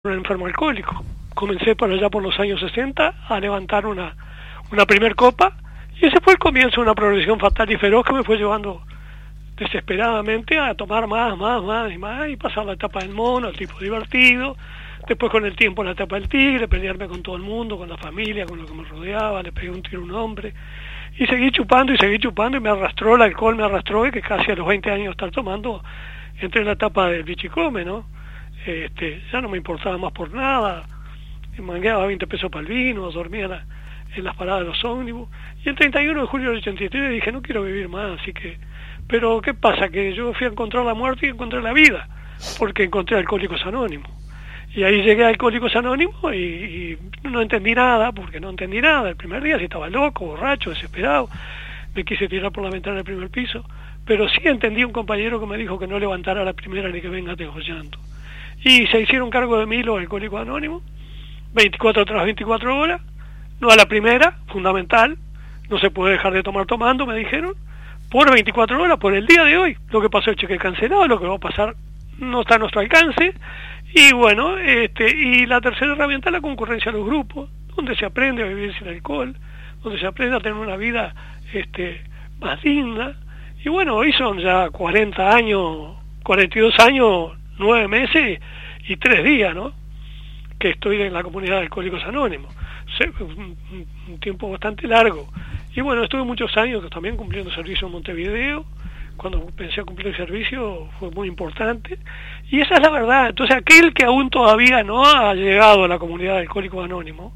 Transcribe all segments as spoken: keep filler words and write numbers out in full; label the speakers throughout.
Speaker 1: un enfermo alcohólico. Comencé por allá por los años sesenta a levantar una, una primer copa, y ese fue el comienzo de una progresión fatal y feroz que me fue llevando desesperadamente a tomar más, más, más y más, y pasar la etapa del mono, el tipo divertido, después con el tiempo la etapa del tigre, pelearme con todo el mundo, con la familia, con lo que me rodeaba, le pegué un tiro a un hombre, y seguí chupando y seguí chupando, y me arrastró el alcohol, me arrastró, y que casi a los veinte años de estar tomando, entré en la etapa del bichicome, ¿no? Este, ya no me importaba más por nada, me mangueaba veinte pesos para el vino, dormía en, la, en las paradas de los ómnibus, y el treinta y uno de julio del ochenta y tres dije, no quiero vivir más, así que, pero ¿qué pasa? Que yo fui a encontrar la muerte y encontré la vida, porque encontré Alcohólicos Anónimos, y ahí llegué a Alcohólicos Anónimos y, y no entendí nada, porque no entendí nada, el primer día si estaba loco, borracho, desesperado, me quise tirar por la ventana del primer piso, pero sí entendí un compañero que me dijo que no levantara la primera ni que venga degollando. Y se hicieron cargo de mí los Alcohólicos Anónimos, veinticuatro tras veinticuatro horas, no a la primera, fundamental, no se puede dejar de tomar tomando, me dijeron, por veinticuatro horas, por el día de hoy, lo que pasó el cheque cancelado, lo que va a pasar no está a nuestro alcance, y bueno, este y la tercera herramienta es la concurrencia a los grupos, donde se aprende a vivir sin alcohol, donde se aprende a tener una vida este más digna, y bueno, hoy son ya cuarenta años, cuarenta y dos años, nueve meses y tres días, ¿no? Que estoy en la comunidad de Alcohólicos Anónimos. Un, un tiempo bastante largo. Y bueno, estuve muchos años también cumpliendo servicio en Montevideo. Cuando pensé a cumplir el servicio fue muy importante. Y esa es la verdad. Entonces, aquel que aún todavía no ha llegado a la comunidad de Alcohólicos Anónimos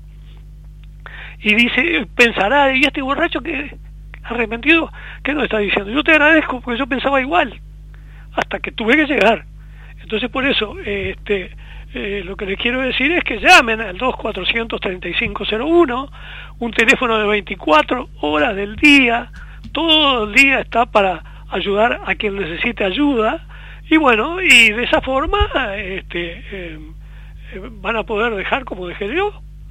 Speaker 1: y dice, pensará, ¿y este borracho que arrepentido? ¿Qué nos está diciendo? Yo te agradezco porque yo pensaba igual, hasta que tuve que llegar. Entonces, por eso, eh, este, eh, lo que les quiero decir es que llamen al dos cuatrocientos treinta y cinco cero uno, un teléfono de veinticuatro horas del día, todo el día está para ayudar a quien necesite ayuda, y bueno, y de esa forma este, eh, eh, van a poder dejar como dejé yo,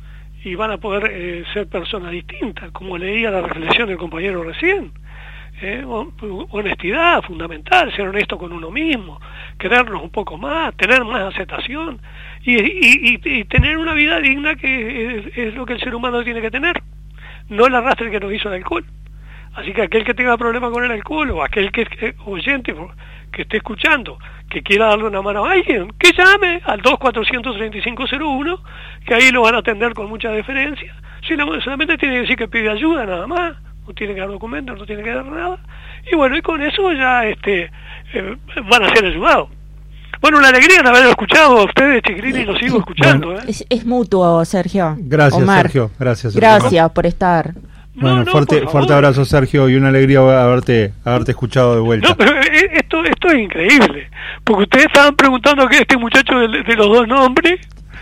Speaker 1: y van a poder eh, ser personas distintas, como leía la reflexión del compañero recién. Eh, honestidad fundamental, ser honesto con uno mismo, querernos un poco más, tener más aceptación y, y, y, y tener una vida digna, que es, es lo que el ser humano tiene que tener, no el arrastre que nos hizo el alcohol. Así que aquel que tenga problemas con el alcohol, o aquel que, que oyente que esté escuchando, que quiera darle una mano a alguien, que llame al dos cuatrocientos treinta y cinco cero uno, que ahí lo van a atender con mucha deferencia. Si no, solamente tiene que decir que pide ayuda, nada más. No tiene que dar documentos, no tiene que dar nada, y bueno, y con eso ya este eh, van a ser ayudados. Bueno, una alegría de haberlo escuchado a ustedes, chiquilines, y lo sigo escuchando.
Speaker 2: Bueno,
Speaker 1: ¿eh?
Speaker 2: es, es mutuo, Sergio.
Speaker 3: Gracias,
Speaker 2: Omar.
Speaker 3: Sergio. Gracias, Sergio.
Speaker 2: Gracias por estar.
Speaker 3: Bueno,
Speaker 1: no, no,
Speaker 3: fuerte, fuerte abrazo, Sergio, y una alegría haberte, haberte escuchado de vuelta.
Speaker 1: No, pero esto, esto es increíble, porque ustedes estaban preguntando que este muchacho de, de los dos nombres,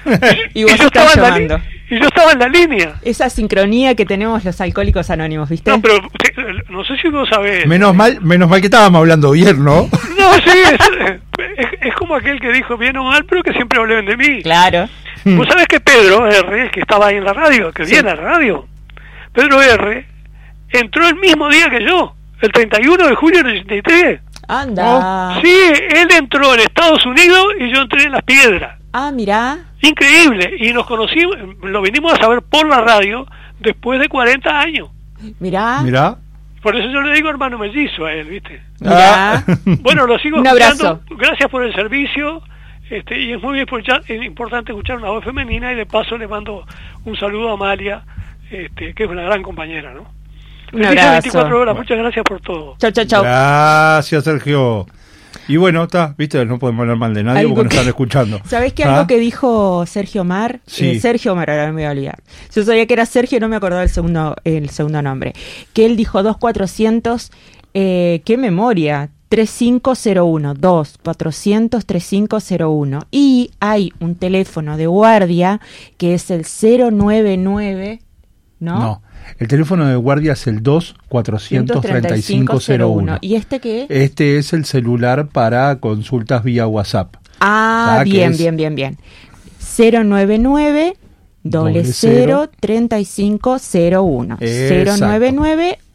Speaker 2: y, vos
Speaker 1: y yo estaba
Speaker 2: llamando.
Speaker 1: en la y yo estaba en la línea.
Speaker 2: Esa sincronía que tenemos los Alcohólicos Anónimos, ¿viste?
Speaker 1: No, pero no sé si vos sabés.
Speaker 3: Menos mal, menos mal que estábamos hablando bien, ¿no?
Speaker 1: No, sí, es, es, es como aquel que dijo bien o mal, pero que siempre hablen de mí.
Speaker 2: Claro.
Speaker 1: Vos sabés que Pedro R., que estaba ahí en la radio, que
Speaker 2: Sí.
Speaker 1: viene a la radio, Pedro R. entró el mismo día que yo, el treinta y uno de julio del ochenta y tres.
Speaker 2: Anda.
Speaker 1: Sí, él entró en Estados Unidos y yo entré en Las Piedras.
Speaker 2: Ah, mirá.
Speaker 1: Increíble, y nos conocimos, lo vinimos a saber por la radio después de cuarenta años.
Speaker 2: Mirá.
Speaker 3: Mirá.
Speaker 1: Por eso yo le digo hermano mellizo a él, ¿viste?
Speaker 2: Mirá.
Speaker 3: Ah.
Speaker 1: Bueno, lo sigo
Speaker 2: Un
Speaker 1: escuchando.
Speaker 2: abrazo.
Speaker 1: Gracias por el servicio. Este, y es muy escuchar, es importante escuchar una voz femenina, y de paso le mando un saludo a Amalia, este, que es una gran compañera, ¿no?
Speaker 2: Un
Speaker 1: Felices
Speaker 2: abrazo.
Speaker 1: veinticuatro horas, muchas gracias por todo.
Speaker 2: Chau, chau, chau.
Speaker 3: Gracias, Sergio. Y bueno, está, viste, no podemos hablar mal de nadie
Speaker 2: Algo
Speaker 3: porque nos
Speaker 2: que-
Speaker 3: están escuchando.
Speaker 2: ¿Sabés que
Speaker 3: ¿Ah?
Speaker 2: algo que dijo Sergio Omar?
Speaker 3: Sí.
Speaker 2: Eh, Sergio Omar, ahora me voy a olvidar. Yo sabía que era Sergio, no me acordaba el segundo, el segundo nombre. Que él dijo dos cuatrocientos, eh, qué memoria, tres cinco cero uno, dos cuatrocientos treinta y cinco cero uno. Y hay un teléfono de guardia que es el cero nueve nueve, ¿no?
Speaker 3: No, el teléfono de guardia es el dos cuatrocientos treinta y cinco cero uno.
Speaker 2: ¿Y este qué es?
Speaker 3: Este es el celular para consultas vía WhatsApp.
Speaker 2: Ah,
Speaker 3: ¿Sabes qué
Speaker 2: bien,
Speaker 3: es?
Speaker 2: bien, bien, bien. cero nueve nueve, doble cero, treinta y cinco cero uno. cero nueve nueve,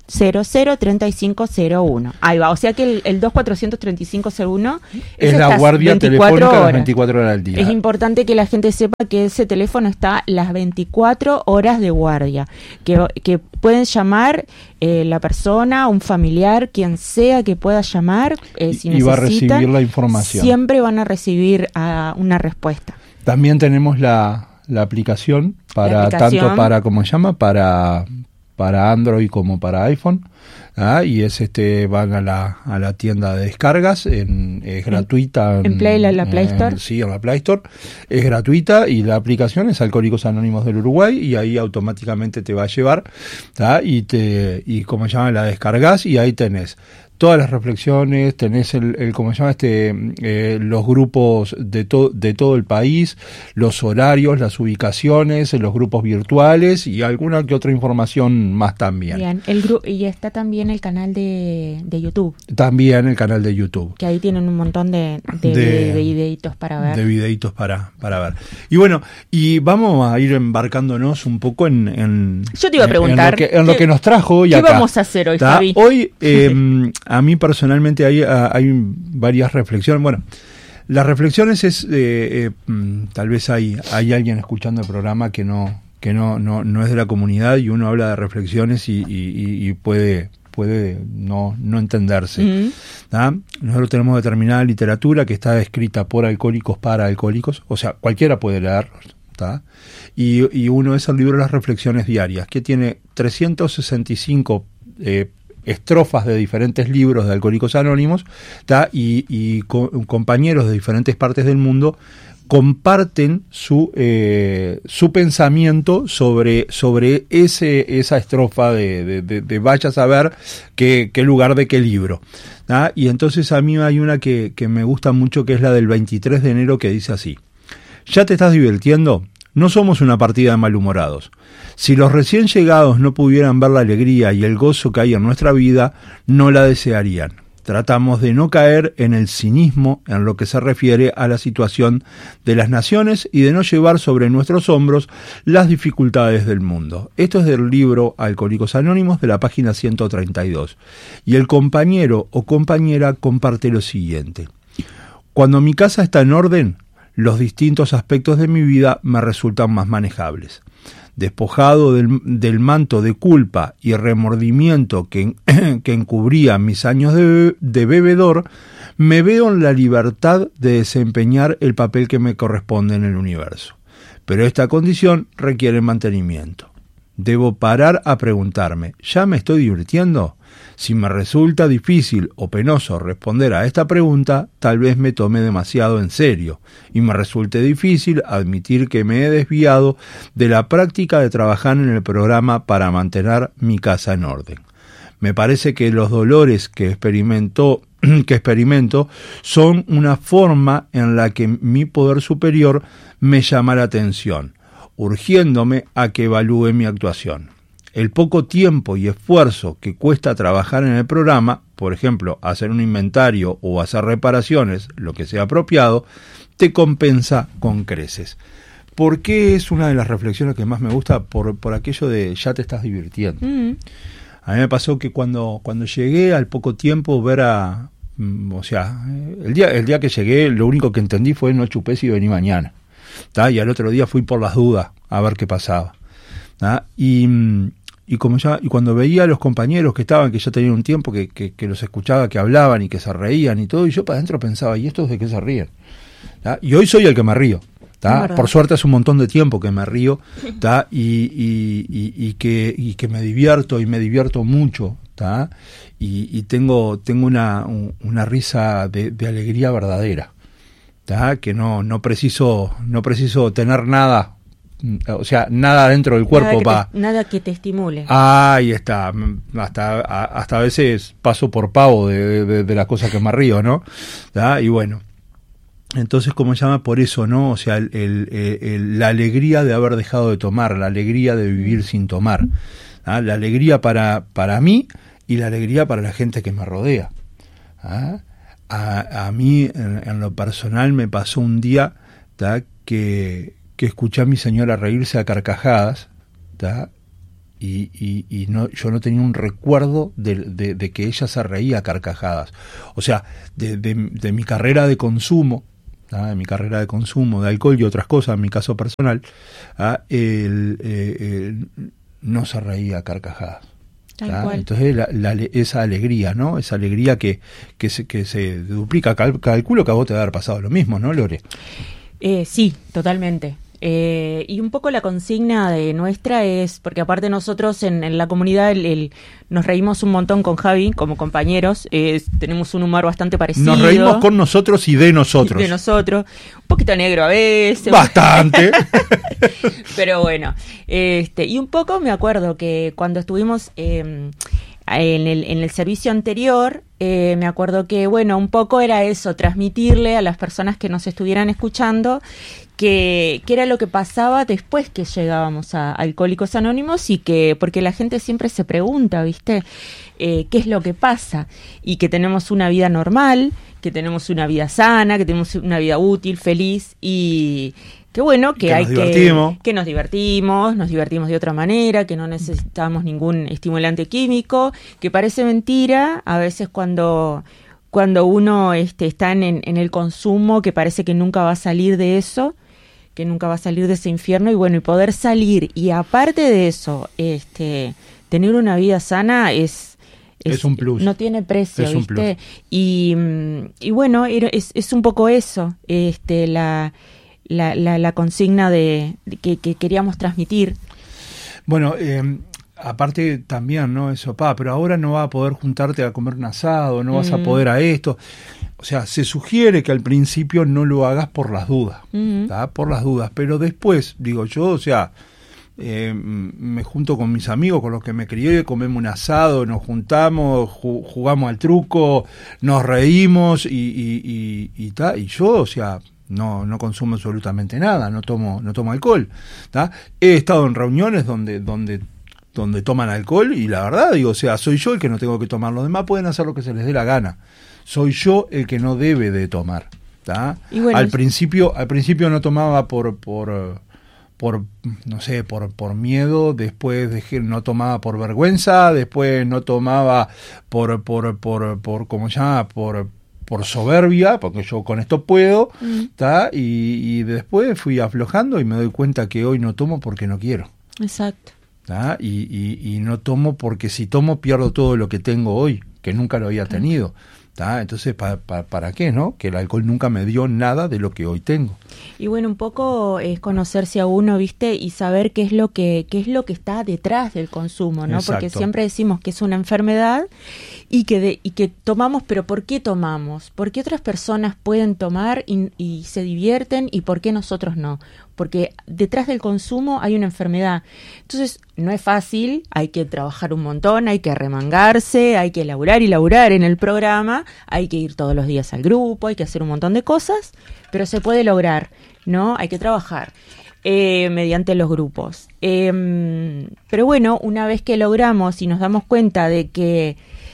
Speaker 2: cero cero treinta y cinco cero uno. Ahí va, o sea que el, el dos cuatrocientos treinta y cinco cero uno
Speaker 3: es la guardia telefónica horas. Las veinticuatro horas del día.
Speaker 2: Es importante que la gente sepa que ese teléfono está las veinticuatro horas de guardia, que, que pueden llamar eh, la persona, un familiar, quien sea que pueda llamar, eh, si
Speaker 3: y
Speaker 2: necesitan,
Speaker 3: va a recibir la información.
Speaker 2: Siempre van a recibir uh, una respuesta.
Speaker 3: También tenemos la, la aplicación para la aplicación, tanto para, ¿cómo se llama? Para para Android como para iPhone, ¿ah? Y es este van a la a la tienda de descargas, en, es gratuita
Speaker 2: en, en Play, la, la Play Store.
Speaker 3: En, sí, en la Play Store es gratuita y la aplicación es Alcohólicos Anónimos del Uruguay y ahí automáticamente te va a llevar, ¿ah? y te y como se llama la descargas y ahí tenés todas las reflexiones, tenés el, el ¿cómo se llama este? Eh, los grupos de, to, de todo el país, los horarios, las ubicaciones, los grupos virtuales y alguna que otra información más también.
Speaker 2: Bien, el gru- y está también el canal de, de YouTube.
Speaker 3: También el canal de YouTube.
Speaker 2: Que ahí tienen un montón de, de, de, de, de videitos para ver.
Speaker 3: De videitos para, para ver. Y bueno, y vamos a ir embarcándonos un poco en... en
Speaker 2: Yo te iba a preguntar.
Speaker 3: En lo que, en lo que nos trajo hoy
Speaker 2: ¿Qué
Speaker 3: acá.
Speaker 2: vamos a hacer hoy,
Speaker 3: ¿Tá?
Speaker 2: Fabi?
Speaker 3: Hoy... Eh, a mí personalmente hay, hay varias reflexiones. Bueno, las reflexiones es, eh, eh, tal vez hay, hay alguien escuchando el programa que no que no, no, no es de la comunidad y uno habla de reflexiones y, y, y puede puede no, no entenderse. Mm. ¿Ah? Nosotros tenemos determinada literatura que está escrita por alcohólicos para alcohólicos, o sea, cualquiera puede leerlo. ¿Tá? Y, y uno es el libro de las reflexiones diarias, que tiene trescientos sesenta y cinco eh, estrofas de diferentes libros de Alcohólicos Anónimos, ¿tá? y, y co- compañeros de diferentes partes del mundo comparten su eh, su pensamiento sobre sobre ese esa estrofa de, de, de, de vaya a saber qué, qué lugar de qué libro, ¿tá? Y entonces a mí hay una que, que me gusta mucho, que es la del veintitrés de enero, que dice así: ¿ya te estás divirtiendo? No somos una partida de malhumorados. Si los recién llegados no pudieran ver la alegría y el gozo que hay en nuestra vida, no la desearían. Tratamos de no caer en el cinismo en lo que se refiere a la situación de las naciones y de no llevar sobre nuestros hombros las dificultades del mundo. Esto es del libro Alcohólicos Anónimos, de la página ciento treinta y dos. Y el compañero o compañera comparte lo siguiente: cuando mi casa está en orden, los distintos aspectos de mi vida me resultan más manejables. Despojado del, del manto de culpa y remordimiento que, que encubría mis años de, de bebedor, me veo en la libertad de desempeñar el papel que me corresponde en el universo. Pero esta condición requiere mantenimiento. Debo parar a preguntarme, ¿ya me estoy divirtiendo? Si me resulta difícil o penoso responder a esta pregunta, tal vez me tome demasiado en serio y me resulte difícil admitir que me he desviado de la práctica de trabajar en el programa para mantener mi casa en orden. Me parece que los dolores que experimento, que experimento son una forma en la que mi poder superior me llama la atención, urgiéndome a que evalúe mi actuación. El poco tiempo y esfuerzo que cuesta trabajar en el programa, por ejemplo, hacer un inventario o hacer reparaciones, lo que sea apropiado, te compensa con creces. ¿Por qué es una de las reflexiones que más me gusta? Por, por aquello de ya te estás divirtiendo. Mm. A mí me pasó que cuando, cuando llegué, al poco tiempo, ver a... O sea, el día, el día que llegué, lo único que entendí fue no chupés y vení mañana. ¿Tá? Y al otro día fui por las dudas a ver qué pasaba. ¿Tá? Y... Y como ya, y cuando veía a los compañeros que estaban, que ya tenían un tiempo, que, que, que los escuchaba, que hablaban y que se reían y todo, y yo para adentro pensaba, ¿y estos de qué se ríen? ¿Tá? Y hoy soy el que me río. ¿Tá? Por suerte hace un montón de tiempo que me río, ¿tá? y, y, y, y, que, y que me divierto, y me divierto mucho, ¿tá? y, y tengo, tengo una, una risa de, de alegría verdadera, ¿tá? Que no, no preciso, no preciso tener nada. O sea, nada dentro del cuerpo
Speaker 2: para... Nada que te estimule.
Speaker 3: Ahí está. Hasta, hasta a veces paso por pavo de, de, de las cosas que me río, ¿no? ¿Tá? Y bueno, entonces, ¿cómo se llama? Por eso, ¿no? O sea, el, el, el, la alegría de haber dejado de tomar, la alegría de vivir sin tomar, ¿tá? La alegría para, para mí y la alegría para la gente que me rodea. ¿Ah? A, a mí, en, en lo personal, me pasó un día, ¿tá? que... que escuché a mi señora reírse a carcajadas, ¿tá? y, y, y no, yo no tenía un recuerdo de, de, de que ella se reía a carcajadas. O sea, de, de, de mi carrera de consumo, ¿ah? de mi carrera de consumo de alcohol y otras cosas, en mi caso personal, ¿ah? el, eh, el, no se reía a carcajadas. ¿Ah? Entonces la, la, esa alegría, ¿no? Esa alegría que, que, se, que se duplica. Cal, calculo que a vos te debe haber pasado lo mismo, ¿no, Lore?
Speaker 2: Eh, sí, totalmente. Eh, y un poco la consigna de nuestra es, porque aparte nosotros en, en la comunidad el, el, nos reímos un montón con Javi como compañeros, eh, tenemos un humor bastante parecido.
Speaker 3: Nos reímos con nosotros y de nosotros.
Speaker 2: De nosotros, un poquito negro a veces.
Speaker 3: Bastante.
Speaker 2: Pero bueno, este y un poco me acuerdo que cuando estuvimos eh, en, el, en el servicio anterior, eh, me acuerdo que, bueno, un poco era eso, transmitirle a las personas que nos estuvieran escuchando que, que era lo que pasaba después que llegábamos a Alcohólicos Anónimos, y que, porque la gente siempre se pregunta, ¿viste? Eh, ¿qué es lo que pasa? Y que tenemos una vida normal, que tenemos una vida sana, que tenemos una vida útil, feliz, y que bueno, que, que hay que, que nos divertimos, nos divertimos de otra manera, que no necesitamos ningún estimulante químico, que parece mentira a veces cuando... cuando uno este, está en, en el consumo, que parece que nunca va a salir de eso, que nunca va a salir de ese infierno, y bueno, y poder salir, y aparte de eso, este, tener una vida sana es...
Speaker 3: Es, es un plus.
Speaker 2: No tiene precio,
Speaker 3: es
Speaker 2: ¿viste? Y, y bueno, es, es un poco eso, este, la, la, la, la consigna de, de que, que queríamos transmitir.
Speaker 3: Bueno, eh... aparte también, ¿no? Eso, pa, pero ahora no vas a poder juntarte a comer un asado, no vas mm. a poder a esto. O sea, se sugiere que al principio no lo hagas por las dudas, mm. ¿tá? Por las dudas, pero después, digo yo, o sea, eh, me junto con mis amigos, con los que me crié, comemos un asado, nos juntamos, ju- jugamos al truco, nos reímos y, y, y, y, ta, y yo, o sea... No, no consumo absolutamente nada, no tomo, no tomo alcohol, ¿tá? He estado en reuniones donde, donde donde toman alcohol, y la verdad, digo, o sea, soy yo el que no tengo que tomar, los demás pueden hacer lo que se les dé la gana, soy yo el que no debe de tomar, ¿tá? Bueno, al principio, al principio no tomaba por, por, por, no sé, por, por miedo, después dejé, no tomaba por vergüenza, después no tomaba por, por, por, por, ¿cómo se llama? Por, por soberbia, porque yo con esto puedo, ¿tá? Y, y después fui aflojando y me doy cuenta que hoy no tomo porque no quiero.
Speaker 2: Exacto.
Speaker 3: ¿Ah? Y, y, y no tomo porque si tomo pierdo todo lo que tengo hoy, que nunca lo había claro. tenido. ¿Ah? Entonces, ¿para, para, ¿para qué, no? Que el alcohol nunca me dio nada de lo que hoy tengo.
Speaker 2: Y bueno, un poco es conocerse a uno, ¿viste? Y saber qué es lo que qué es lo que está detrás del consumo, ¿no? Exacto. Porque siempre decimos que es una enfermedad y que de, y que tomamos, pero ¿por qué tomamos? ¿Por qué otras personas pueden tomar y, y se divierten y por qué nosotros no? Porque detrás del consumo hay una enfermedad. Entonces, no es fácil, hay que trabajar un montón, hay que remangarse, hay que laburar y laburar en el programa, hay que ir todos los días al grupo, hay que hacer un montón de cosas, pero se puede lograr, ¿no? Hay que trabajar eh, mediante los grupos. Eh, pero bueno, una vez que logramos y nos damos cuenta de que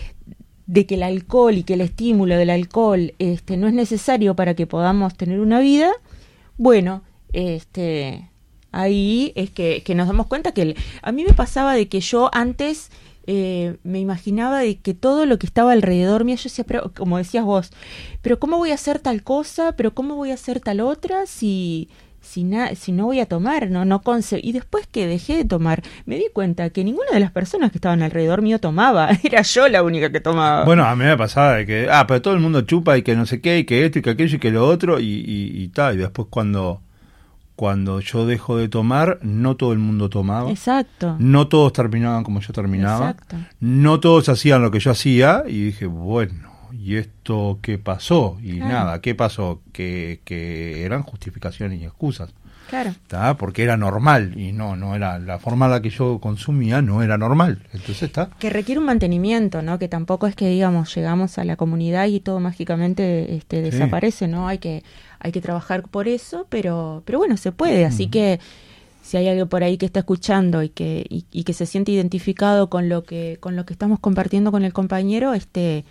Speaker 2: de que el alcohol y que el estímulo del alcohol este, no es necesario para que podamos tener una vida, bueno... Este, ahí es que, que nos damos cuenta que el, a mí me pasaba de que yo antes eh, me imaginaba de que todo lo que estaba alrededor mío, yo decía, pero, como decías vos, pero ¿cómo voy a hacer tal cosa? ¿Pero cómo voy a hacer tal otra? Si, si, na, si no voy a tomar, no, no conce- y después que dejé de tomar, me di cuenta que ninguna de las personas que estaban alrededor mío tomaba, era yo la única que tomaba.
Speaker 3: Bueno, a mí me pasaba de que, ah, pero todo el mundo chupa y que no sé qué, y que esto y que aquello y que lo otro, y, y, y tal, y después cuando... Cuando yo dejo de tomar, no todo el mundo tomaba.
Speaker 2: Exacto.
Speaker 3: No todos terminaban como yo terminaba.
Speaker 2: Exacto.
Speaker 3: No todos hacían lo que yo hacía. Y dije, bueno, ¿y esto qué pasó? Y claro. nada, ¿qué pasó? Que, que eran justificaciones y excusas.
Speaker 2: Claro.
Speaker 3: ¿Tá? Porque era normal. Y no, no era la forma en la que yo consumía, no era normal. Entonces está.
Speaker 2: Que requiere un mantenimiento, ¿no? Que tampoco es que, digamos, llegamos a la comunidad y todo mágicamente este, desaparece, sí. ¿no? Hay que... Hay que trabajar por eso, pero pero bueno, se puede. Así uh-huh. que si hay alguien por ahí que está escuchando y que y, y que se siente identificado con lo que con lo que estamos compartiendo con el compañero, este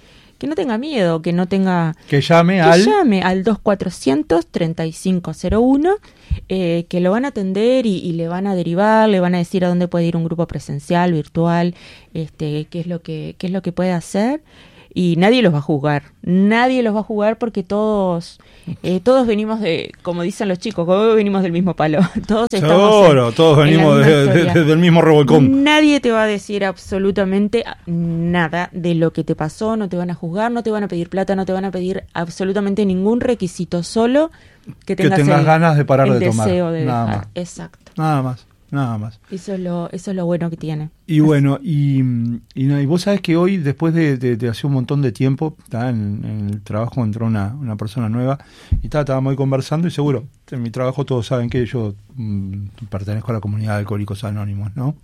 Speaker 2: que no tenga miedo, que no tenga...
Speaker 3: Que llame
Speaker 2: que
Speaker 3: al...
Speaker 2: llame al dos cuatrocientos, treinta y cinco cero uno, eh, que lo van a atender y, y le van a derivar, le van a decir a dónde puede ir un grupo presencial, virtual, este, qué es lo que, qué es lo que puede hacer. Y nadie los va a juzgar, nadie los va a juzgar porque todos eh, todos venimos de, como dicen los chicos, como venimos del mismo palo, todos estamos
Speaker 3: Seguro,
Speaker 2: en,
Speaker 3: todos
Speaker 2: en
Speaker 3: venimos de, de, de, del mismo revolcón.
Speaker 2: Nadie te va a decir absolutamente nada de lo que te pasó, no te van a juzgar, no te van a pedir plata, no te van a pedir absolutamente ningún requisito, solo que tengas,
Speaker 3: que tengas
Speaker 2: el,
Speaker 3: ganas de parar
Speaker 2: el
Speaker 3: de tomar,
Speaker 2: deseo de
Speaker 3: nada
Speaker 2: dejar.
Speaker 3: más.
Speaker 2: Exacto.
Speaker 3: Nada más. Nada más.
Speaker 2: Eso es lo, eso es lo bueno que tiene.
Speaker 3: Y bueno, y, y, no, y vos sabés que hoy, después de, de, de hace un montón de tiempo, en, en el trabajo entró una, una persona nueva y tá, estábamos ahí conversando y seguro, en mi trabajo todos saben que yo mmm, pertenezco a la comunidad de Alcohólicos Anónimos, ¿no?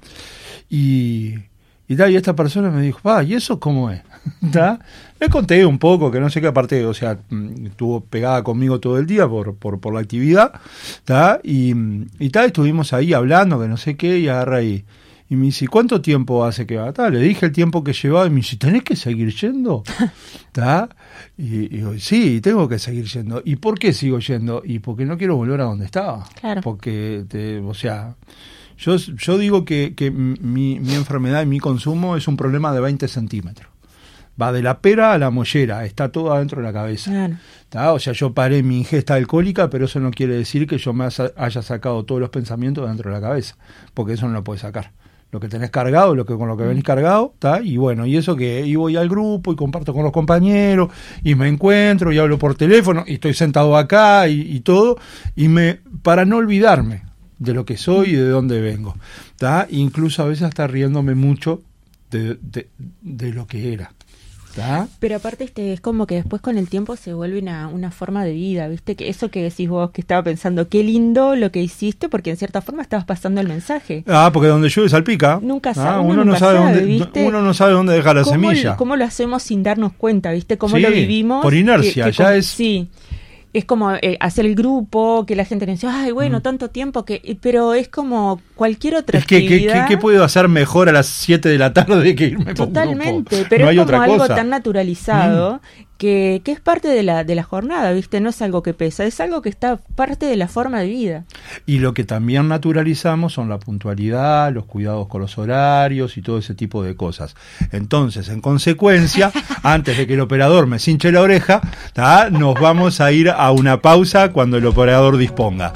Speaker 3: Y... Y, tal, y esta persona me dijo, ah, ¿y eso cómo es? ¿Tá? Le conté un poco, que no sé qué, aparte, o sea, estuvo pegada conmigo todo el día por por, por la actividad, ¿tá? Y, y tal, estuvimos ahí hablando, que no sé qué, y agarra ahí. Y me dice, ¿cuánto tiempo hace que va? ¿Tá? Le dije el tiempo que llevaba y me dice, ¿tenés que seguir yendo? ¿Tá? Y, y digo, sí, tengo que seguir yendo. ¿Y por qué sigo yendo? Y porque no quiero volver a donde estaba.
Speaker 2: Claro.
Speaker 3: Porque, te, o sea... Yo, yo digo que, que mi, mi enfermedad y mi consumo es un problema de veinte centímetros. Va de la pera a la mollera, está todo adentro de la cabeza.
Speaker 2: Claro.
Speaker 3: ¿Tá? O sea, yo paré mi ingesta alcohólica, pero eso no quiere decir que yo me haya sacado todos los pensamientos dentro de la cabeza, porque eso no lo puedes sacar. Lo que tenés cargado, lo que con lo que venís cargado, ¿tá? Y bueno, y eso que y voy al grupo y comparto con los compañeros y me encuentro y hablo por teléfono y estoy sentado acá y, y todo, y me para no olvidarme de lo que soy y de dónde vengo, ¿tá? Incluso a veces hasta riéndome mucho de, de, de lo que era, ¿tá?
Speaker 2: Pero aparte este es como que después con el tiempo se vuelve una, una forma de vida, ¿viste? Que eso que decís vos, que estaba pensando, qué lindo lo que hiciste, porque en cierta forma estabas pasando el mensaje.
Speaker 3: Ah, porque donde llueve salpica.
Speaker 2: Nunca sabe,
Speaker 3: ah,
Speaker 2: uno,
Speaker 3: uno,
Speaker 2: nunca
Speaker 3: no sabe
Speaker 2: sabe,
Speaker 3: dónde,
Speaker 2: ¿viste?
Speaker 3: uno no sabe dónde dejar la
Speaker 2: ¿Cómo,
Speaker 3: semilla.
Speaker 2: ¿Cómo lo hacemos sin darnos cuenta, viste? ¿Cómo
Speaker 3: sí,
Speaker 2: lo vivimos?
Speaker 3: Por inercia,
Speaker 2: que, que
Speaker 3: ya
Speaker 2: como,
Speaker 3: es...
Speaker 2: Sí. Es como eh, hacer el grupo, que la gente dice, ay, bueno, mm. tanto tiempo, que pero es como cualquier otra
Speaker 3: es que,
Speaker 2: actividad.
Speaker 3: ¿qué, qué, ¿Qué puedo hacer mejor a las siete de la tarde que irme por un grupo?
Speaker 2: Totalmente, pero
Speaker 3: no
Speaker 2: es
Speaker 3: hay
Speaker 2: como
Speaker 3: otra
Speaker 2: algo
Speaker 3: cosa.
Speaker 2: tan naturalizado mm. que, que es parte de la, de la jornada, ¿viste? No es algo que pesa, es algo que está parte de la forma de vida.
Speaker 3: Y lo que también naturalizamos son la puntualidad, los cuidados con los horarios y todo ese tipo de cosas. Entonces, en consecuencia, antes de que el operador me cinche la oreja, ¿tá? Nos vamos a ir a una pausa cuando el operador disponga.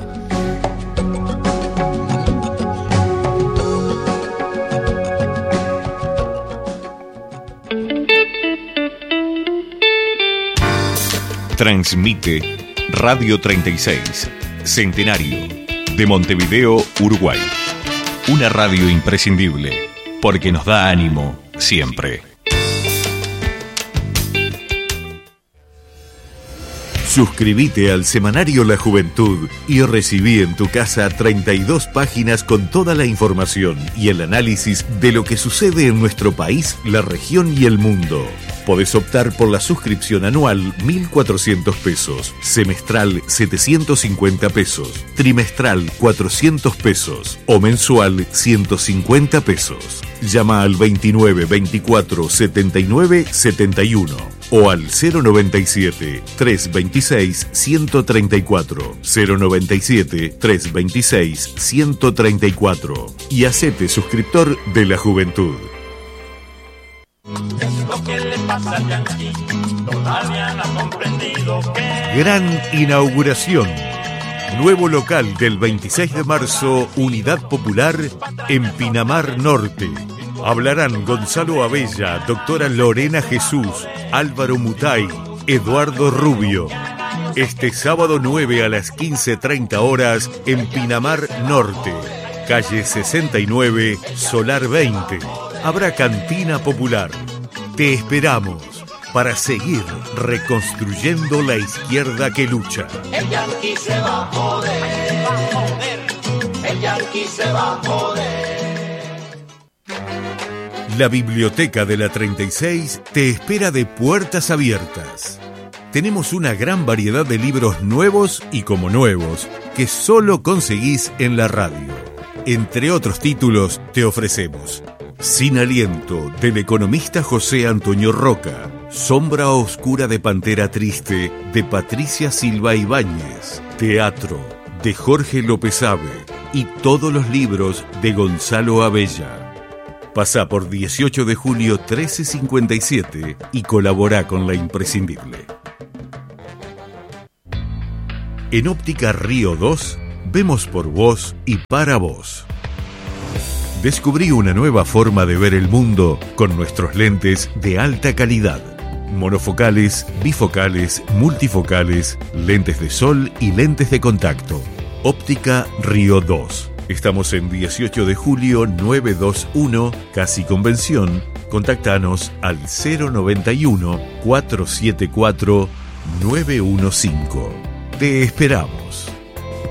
Speaker 4: Transmite Radio treinta y seis, Centenario, de Montevideo, Uruguay. Una radio imprescindible, porque nos da ánimo siempre. Suscríbete al semanario La Juventud y recibí en tu casa treinta y dos páginas con toda la información y el análisis de lo que sucede en nuestro país, la región y el mundo. Podés optar por la suscripción anual mil cuatrocientos pesos, semestral setecientos cincuenta pesos, trimestral cuatrocientos pesos o mensual ciento cincuenta pesos. Llama al veintinueve veinticuatro setenta y nueve setenta y uno o al cero noventa y siete, trescientos veintiséis, ciento treinta y cuatro, cero noventa y siete, trescientos veintiséis, ciento treinta y cuatro y hacete suscriptor de La Juventud. Gran inauguración. Nuevo local del veintiséis de marzo, Unidad Popular, en Pinamar Norte. Hablarán Gonzalo Abella, doctora Lorena Jesús, Álvaro Mutay, Eduardo Rubio. Este sábado nueve a las quince treinta horas en Pinamar Norte, calle sesenta y nueve, Solar veinte. Habrá cantina popular. Te esperamos para seguir reconstruyendo la izquierda que lucha.
Speaker 5: El yanqui se va a joder, va a joder. El yanqui se va a joder.
Speaker 4: La biblioteca de la treinta y seis te espera de puertas abiertas. Tenemos una gran variedad de libros nuevos y como nuevos que solo conseguís en la radio. Entre otros títulos te ofrecemos Sin Aliento, del economista José Antonio Roca, Sombra Oscura de Pantera Triste, de Patricia Silva Ibáñez. Teatro, de Jorge López Ave. Y todos los libros de Gonzalo Abella. Pasá por dieciocho de julio trece cincuenta y siete y colabora con La Imprescindible. En Óptica Río dos, vemos por vos y para vos. Descubrí una nueva forma de ver el mundo con nuestros lentes de alta calidad. Monofocales, bifocales, multifocales, lentes de sol y lentes de contacto. Óptica Río dos. Estamos en dieciocho de julio novecientos veintiuno, Casi Convención. Contactanos al cero noventa y uno, cuatrocientos setenta y cuatro, nueve uno cinco. Te esperamos.